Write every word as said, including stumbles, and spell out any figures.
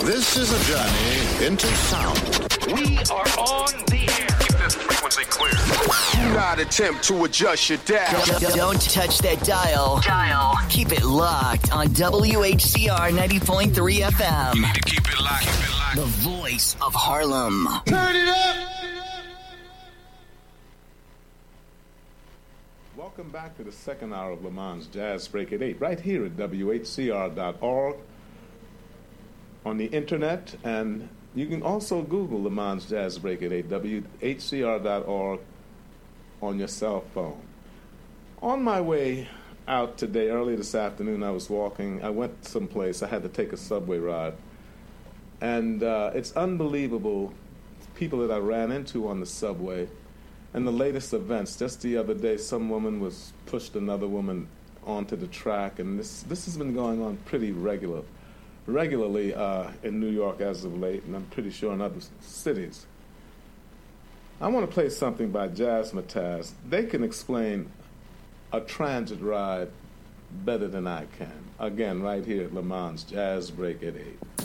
This is a journey into sound. We are on the air. Keep this frequency clear. Do not attempt to adjust your dial. Don't, don't touch that dial. Dial. Keep it locked on W H C R ninety point three F M. You need to keep it locked. Keep it locked. The voice of Harlem. Turn it up. Welcome back to the second hour of Le Mans Jazz Break at eight, right here at W H C R dot org, on the internet, and you can also Google Le Mans Jazz Break at eight, W H C R dot org, on your cell phone. On my way out today, early this afternoon, I was walking. I went someplace. I had to take a subway ride. And uh, it's unbelievable, people that I ran into on the subway. And the latest events, just the other day, some woman was pushed another woman onto the track, and this this has been going on pretty regular, regularly uh, in New York as of late, and I'm pretty sure in other cities. I want to play something by Jazzmatazz. They can explain a transit ride better than I can. Again, right here at Le Mans Jazz Break at eight.